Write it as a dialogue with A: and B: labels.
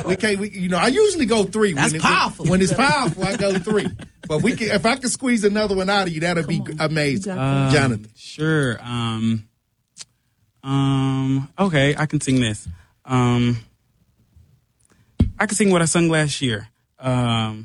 A: We can't. I usually go 3.
B: That's powerful.
A: When it's powerful, I go 3. But if I can squeeze another one out of you, that'll be amazing, Jonathan.
C: Sure. Okay, I can sing this. I can sing what I sung last year.